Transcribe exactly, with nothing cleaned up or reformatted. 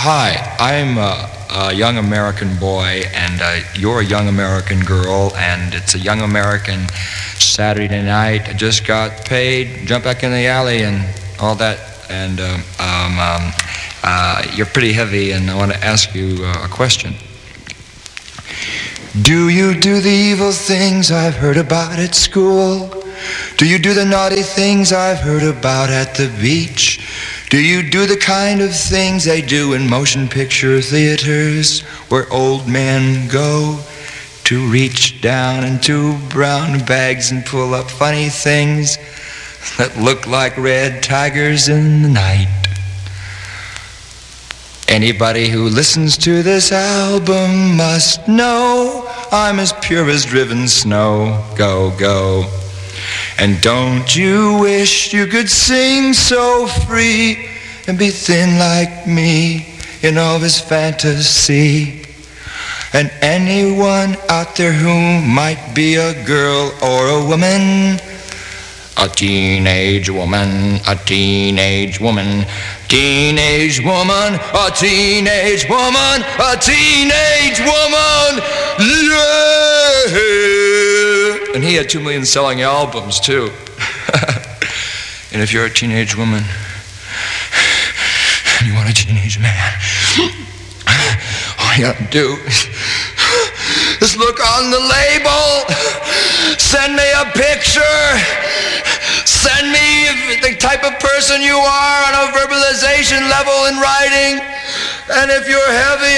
Hi, I'm a, a young American boy, and uh, you're a young American girl, and it's a young American Saturday night. I just got paid, jump back in the alley, and all that. And um, um, um, uh, you're pretty heavy, and I want to ask you uh, a question. Do you do the evil things I've heard about at school? Do you do the naughty things I've heard about at the beach? Do you do the kind of things they do in motion picture theaters, where old men go to reach down into brown bags and pull up funny things that look like red tigers in the night? Anybody who listens to this album must know I'm as pure as driven snow. Go, go. And don't you wish you could sing so free and be thin like me in all this fantasy? And anyone out there who might be a girl or a woman, a teenage woman, a teenage woman, teenage woman, a teenage woman, a teenage woman, yeah! And he had two million selling albums, too. And if you're a teenage woman, and you want a teenage man, all you gotta do is look on the label, send me a picture, send me the type of person you are on a verbalization level in writing, and if you're heavy,